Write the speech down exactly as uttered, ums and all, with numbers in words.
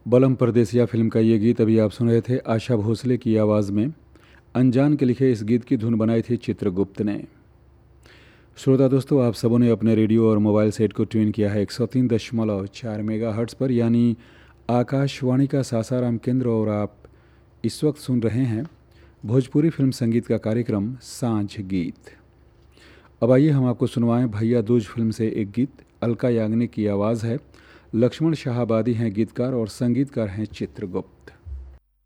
बलम परदेसिया फिल्म का ये गीत अभी आप सुन रहे थे आशा भोसले की आवाज़ में। अनजान के लिखे इस गीत की धुन बनाई थी चित्रगुप्त ने। श्रोता दोस्तों, आप सबों ने अपने रेडियो और मोबाइल सेट को ट्यून किया है एक सौ तीन दशमलव चार मेगा हर्ट्स पर, यानी आकाशवाणी का सासाराम केंद्र, और आप इस वक्त सुन रहे हैं भोजपुरी फिल्म संगीत का कार्यक्रम सांझ गीत। अब आइए हम आपको सुनवाएं भैया दूज फिल्म से एक गीत। अलका याग्निक की आवाज़ है, लक्ष्मण शाहाबादी हैं गीतकार और संगीतकार हैं चित्रगुप्त।